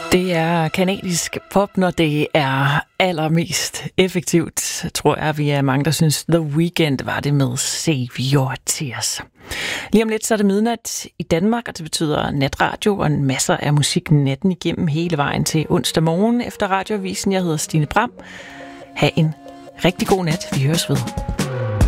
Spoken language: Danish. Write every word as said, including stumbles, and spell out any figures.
Det er kanadisk pop, når det er allermest effektivt, tror jeg, vi er mange, der synes, The Weeknd var det med Save Your Tears. Lige om lidt, så er det midnat i Danmark, og det betyder natradio og en masser af musik natten igennem hele vejen til onsdag morgen efter radioavisen. Jeg hedder Stine Bram. Ha' en rigtig god nat. Vi høres ved.